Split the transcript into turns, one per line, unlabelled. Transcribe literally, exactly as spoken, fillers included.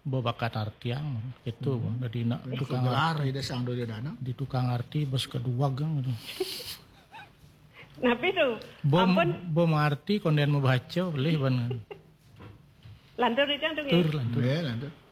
bakat artiang gitu hmm. Jadi nak
eh,
tukang
arti ida sang do dana
di tukang arti bos kedua gang gitu.
Napi tu?
Bom
Ampun.
bom arti konden membaca boleh ban.
Lantur itu tu.
Tur lantur.
ya lantur